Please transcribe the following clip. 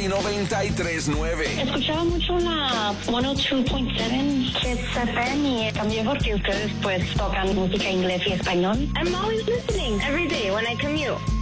Play 93.9. Escuchaba mucho la 102.7 Kids FM y también porque ustedes pues tocan música inglés y español. I'm always listening every day when I commute.